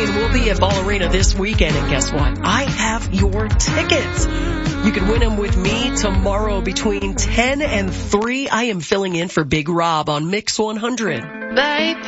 Road will be at Ball Arena this weekend, and guess what? I have your tickets. You can win them with me tomorrow between 10 and 3. I am filling in for Big Rob on Mix 100. Baby.